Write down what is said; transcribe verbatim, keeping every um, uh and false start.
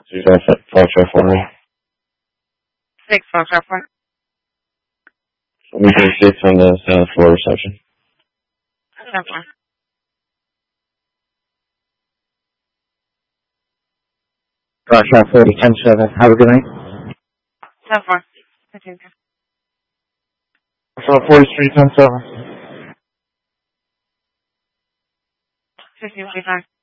Two Foxtrot for me. Six Foxtrot for. We can six on the seventh floor reception. Seventh floor. Foxtrot forty, ten seven. Have a good night. Seventh floor. Fifteen. Foxtrot forty Street, ten seven. Fifteen, fifty-five.